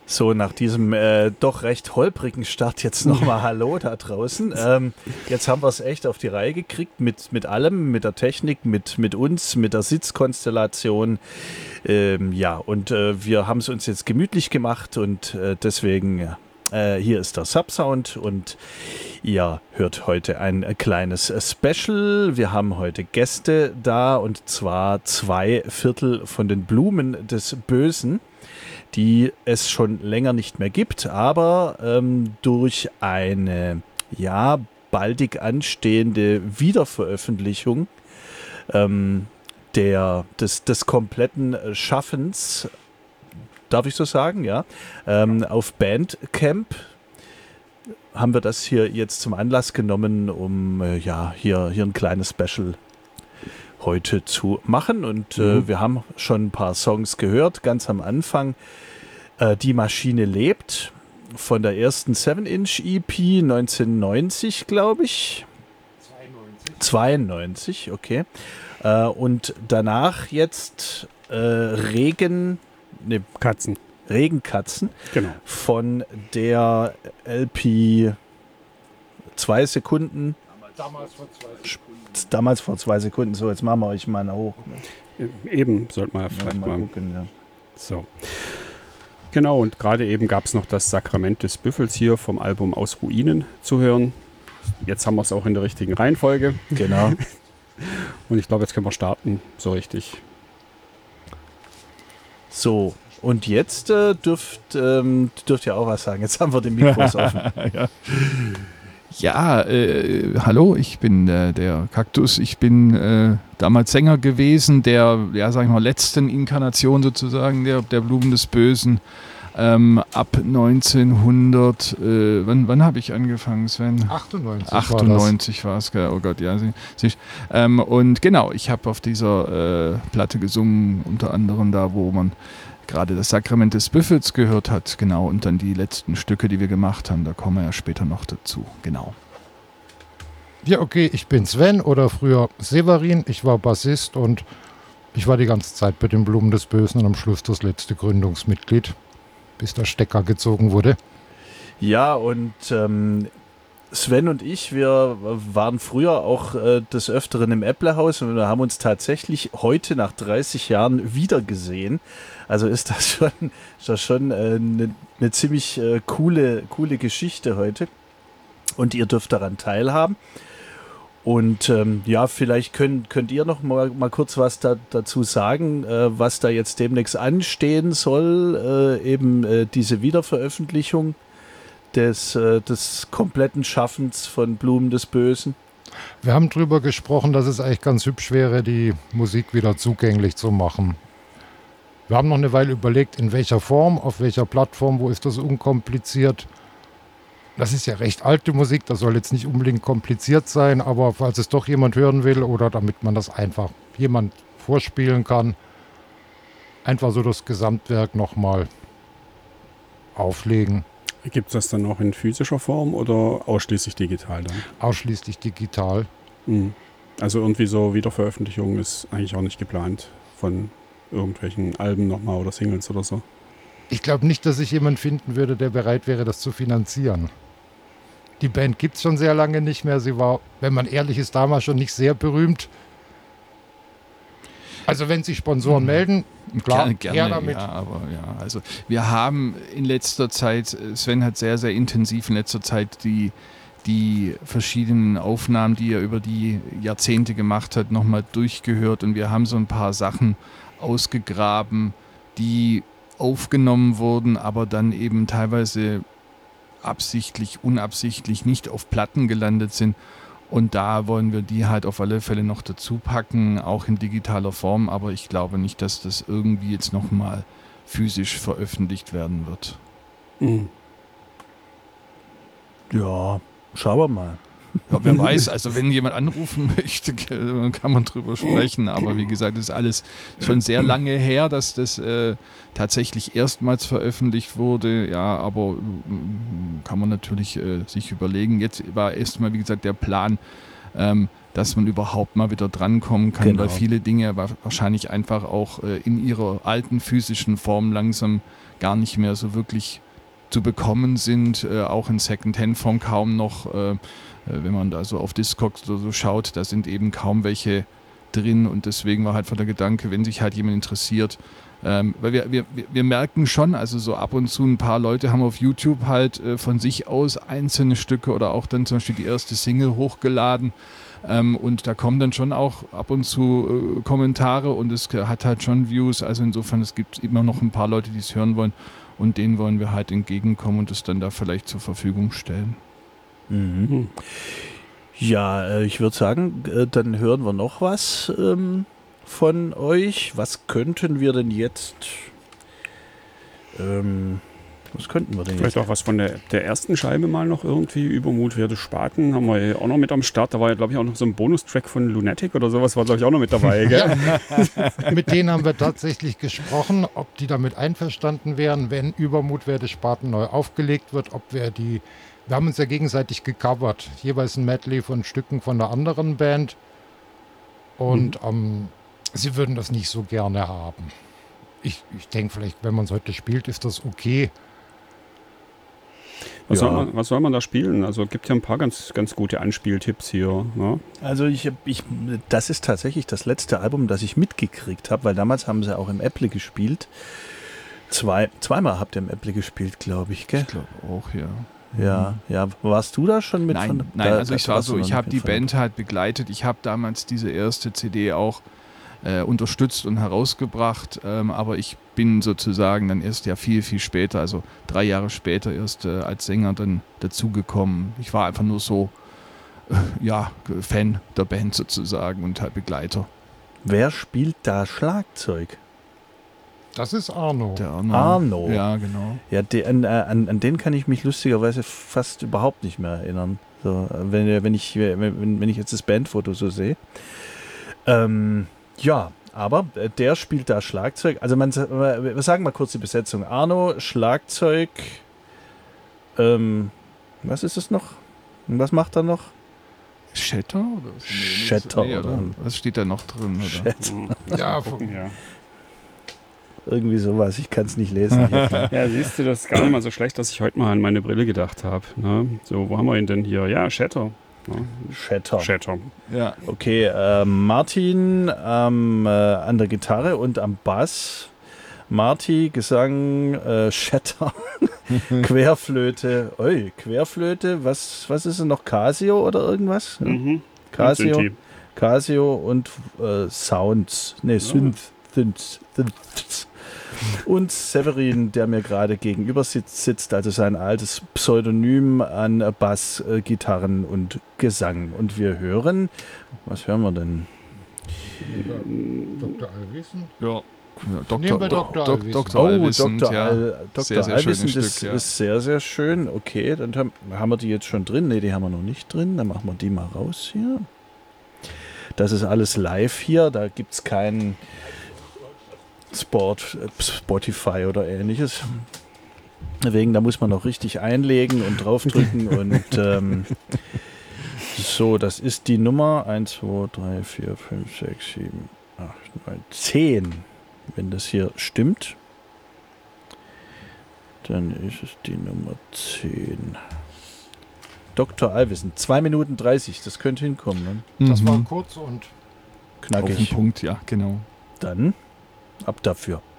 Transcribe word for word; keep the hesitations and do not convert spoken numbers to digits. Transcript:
So, nach diesem äh, doch recht holprigen Start jetzt nochmal Hallo da draußen. Ähm, jetzt haben wir es echt auf die Reihe gekriegt mit, mit allem, mit der Technik, mit, mit uns, mit der Sitzkonstellation. Ähm, ja, und äh, wir haben es uns jetzt gemütlich gemacht und äh, deswegen äh, hier ist der Subsound und ihr hört heute ein äh, kleines äh, Special. Wir haben heute Gäste da und zwar zwei Viertel von den Blumen des Bösen, die es schon länger nicht mehr gibt, aber ähm, durch eine ja baldig anstehende Wiederveröffentlichung ähm, der, des, des kompletten Schaffens, darf ich so sagen, ja, ähm, auf Bandcamp haben wir das hier jetzt zum Anlass genommen, um äh, ja hier, hier ein kleines Special heute zu machen und mhm. äh, wir haben schon ein paar Songs gehört, ganz am Anfang. Äh, Die Maschine lebt von der ersten seven Inch E P neunzehnhundertneunzig, glaube ich. zweiundneunzig. zweiundneunzig, okay. Äh, und danach jetzt äh, Regen... Ne, Katzen. Regenkatzen. Genau. Von der L P zwei Sekunden. Damals vor zwei Sekunden. Damals vor zwei Sekunden. So, jetzt machen wir euch mal hoch. Eben, sollte man vielleicht mal, mal gucken, ja. So. Genau, und gerade eben gab es noch das Sakrament des Büffels hier vom Album Aus Ruinen zu hören. Jetzt haben wir es auch in der richtigen Reihenfolge. Genau. Und ich glaube, jetzt können wir starten, so richtig. So, und jetzt äh, dürft, ähm, dürft ihr auch was sagen. Jetzt haben wir den Mikros offen. ja, ja äh, hallo, ich bin äh, der Kaktus. Ich bin äh, damals Sänger gewesen, der, ja, sag ich mal, letzten Inkarnation sozusagen der, der Blumen des Bösen. Ähm, ab neunzehnhundert, äh, wann, wann habe ich angefangen, Sven? achtundneunzig. achtundneunzig war es, oh Gott, ja. Sie, sie, ähm, und genau, ich habe auf dieser äh, Platte gesungen, unter anderem da, wo man gerade das Sakrament des Büffels gehört hat, genau, und dann die letzten Stücke, die wir gemacht haben, da kommen wir ja später noch dazu, genau. Ja, okay, ich bin Sven oder früher Severin, ich war Bassist und ich war die ganze Zeit bei den Blumen des Bösen und am Schluss das letzte Gründungsmitglied, bis der Stecker gezogen wurde. Ja, und ähm, Sven und ich, wir waren früher auch äh, des Öfteren im Äpplehaus und wir haben uns tatsächlich heute nach dreißig Jahren wiedergesehen. Also ist das schon, ist das schon eine äh, ne, ne ziemlich äh, coole, coole Geschichte heute. Und ihr dürft daran teilhaben. Und ähm, ja, vielleicht könnt, könnt ihr noch mal, mal kurz was da, dazu sagen, äh, was da jetzt demnächst anstehen soll, äh, eben äh, diese Wiederveröffentlichung des, äh, des kompletten Schaffens von Blumen des Bösen. Wir haben drüber gesprochen, dass es eigentlich ganz hübsch wäre, die Musik wieder zugänglich zu machen. Wir haben noch eine Weile überlegt, in welcher Form, auf welcher Plattform, wo ist das unkompliziert. Das ist ja recht alte Musik, das soll jetzt nicht unbedingt kompliziert sein, aber falls es doch jemand hören will oder damit man das einfach jemand vorspielen kann, einfach so das Gesamtwerk nochmal auflegen. Gibt es das dann noch in physischer Form oder ausschließlich digital dann? Ausschließlich digital. Mhm. Also irgendwie so Wiederveröffentlichung ist eigentlich auch nicht geplant von irgendwelchen Alben nochmal oder Singles oder so. Ich glaube nicht, dass sich jemand finden würde, der bereit wäre, das zu finanzieren. Die Band gibt es schon sehr lange nicht mehr. Sie war, wenn man ehrlich ist, damals schon nicht sehr berühmt. Also wenn sich Sponsoren melden, klar, gerne, gerne her damit. Ja, aber ja, also wir haben in letzter Zeit, Sven hat sehr, sehr intensiv in letzter Zeit die, die verschiedenen Aufnahmen, die er über die Jahrzehnte gemacht hat, nochmal durchgehört und wir haben so ein paar Sachen ausgegraben, die aufgenommen wurden, aber dann eben teilweise absichtlich, unabsichtlich nicht auf Platten gelandet sind. Und da wollen wir die halt auf alle Fälle noch dazu packen, auch in digitaler Form. Aber ich glaube nicht, dass das irgendwie jetzt nochmal physisch veröffentlicht werden wird. Mhm. Ja, schauen wir mal. Ja, wer weiß, also wenn jemand anrufen möchte, kann man drüber sprechen. Aber wie gesagt, das ist alles schon sehr lange her, dass das äh, tatsächlich erstmals veröffentlicht wurde. Ja, aber äh, kann man natürlich äh, sich überlegen. Jetzt war erstmal, wie gesagt, der Plan, ähm, dass man überhaupt mal wieder drankommen kann, Genau. weil viele Dinge wahrscheinlich einfach auch äh, in ihrer alten physischen Form langsam gar nicht mehr so wirklich zu bekommen sind, äh, auch in Second-Hand-Form kaum noch, äh, wenn man da so auf Discogs oder so schaut, da sind eben kaum welche drin und deswegen war halt von der Gedanke, wenn sich halt jemand interessiert, ähm, weil wir, wir, wir merken schon, also so ab und zu ein paar Leute haben auf YouTube halt äh, von sich aus einzelne Stücke oder auch dann zum Beispiel die erste Single hochgeladen ähm, und da kommen dann schon auch ab und zu äh, Kommentare und es hat halt schon Views, also insofern es gibt immer noch ein paar Leute, die es hören wollen und denen wollen wir halt entgegenkommen und es dann da vielleicht zur Verfügung stellen. Mhm. Hm. Ja, äh, ich würde sagen, äh, dann hören wir noch was ähm, von euch. Was könnten wir denn jetzt? Ähm, was könnten wir denn Vielleicht jetzt? auch was von der, der ersten Scheibe mal noch irgendwie. Übermut werde Spaten haben wir ja auch noch mit am Start. Da war ja, glaube ich, auch noch so ein Bonustrack von Lunatic oder sowas, war, glaube ich, auch noch mit dabei. Gell? Mit denen haben wir tatsächlich gesprochen, ob die damit einverstanden wären, wenn Übermut werde Spaten neu aufgelegt wird, ob wir die, wir haben uns ja gegenseitig gecovert, jeweils ein Medley von Stücken von der anderen Band und mhm. ähm, sie würden das nicht so gerne haben. Ich, ich denke vielleicht, wenn man es heute spielt, ist das okay. Was, Ja. soll man, was soll man da spielen? Also gibt ja ein paar ganz, ganz gute Anspieltipps hier. Ne? Also ich, ich, das ist tatsächlich das letzte Album, das ich mitgekriegt habe, weil damals haben sie auch im Apple gespielt. Zwei, zweimal habt ihr im Apple gespielt, glaube ich, gell? Ich glaube auch, ja. Ja, ja. Warst du da schon mit? Nein, von, nein da, also ich da war warst so, du noch ich nicht habe mit die von- Band halt begleitet. Ich habe damals diese erste C D auch äh, unterstützt und herausgebracht, ähm, aber ich bin sozusagen dann erst ja viel, viel später, also drei Jahre später erst äh, als Sänger dann dazugekommen. Ich war einfach nur so, äh, ja, Fan der Band sozusagen und halt Begleiter. Wer spielt da Schlagzeug? Das ist Arno. Der Arno. Arno. Ja, genau. Ja, de, an, an, an den kann ich mich lustigerweise fast überhaupt nicht mehr erinnern. So, wenn, wenn, ich, wenn, wenn ich jetzt das Bandfoto so sehe. Ähm, ja, aber der spielt da Schlagzeug. Also man, wir sagen mal kurz die Besetzung. Arno, Schlagzeug. Ähm, was ist es noch? Und was macht er noch? Shatter? Oder? Shatter, Nee, oder? Was steht da noch drin? Oder? Shatter. Ja, Gucken, ja. Irgendwie sowas. Ich kann es nicht lesen. Hier. Ja, siehst du, das ist gar nicht mal so schlecht, dass ich heute mal an meine Brille gedacht habe. Ne? So, wo haben wir ihn denn hier? Ja, Shatter. Ne? Shatter. Shatter. Ja. Okay, äh, Martin ähm, äh, an der Gitarre und am Bass. Marty, Gesang, äh, Shatter, Querflöte. Oi, Querflöte, was, was ist denn noch? Casio oder irgendwas? Mhm. Casio, Und Casio und äh, Sounds. Ne, Synth, Synth, Synths. Und Severin, der mir gerade gegenüber sitzt, sitzt, also sein altes Pseudonym an Bass, äh, Gitarren und Gesang. Und wir hören, was hören wir denn? Doktor Alwissen. Ja. Ja, Nehmen wir Doktor, Doktor Dok- Alwissen. Doktor Oh, Alwissend, Doktor ja. Al, Doktor Sehr, sehr Alwissen schönes ist, Stück, ja. ist sehr, sehr schön. Okay, dann haben, haben wir die jetzt schon drin. Ne, die haben wir noch nicht drin. Dann machen wir die mal raus hier. Das ist alles live hier. Da gibt es keinen Sport, Spotify oder ähnliches. Deswegen, da muss man noch richtig einlegen und draufdrücken. und ähm, so, das ist die Nummer eins, zwei, drei, vier, fünf, sechs, sieben, acht, neun, zehn. Wenn das hier stimmt, dann ist es die Nummer zehn. Doktor Alwissen, zwei Minuten dreißig, das könnte hinkommen. Ne? Das war Mhm. kurz und Auf den Knackig. Punkt, ja, genau. Dann ab dafür.